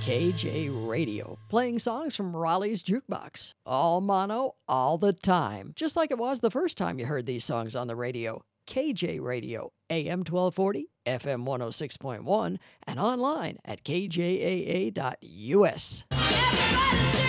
KJ Radio, playing songs from Raleigh's Jukebox. All mono, all the time. Just like it was the first time you heard these songs on the radio. KJ Radio, AM 1240, FM 106.1, and online at kjaa.us.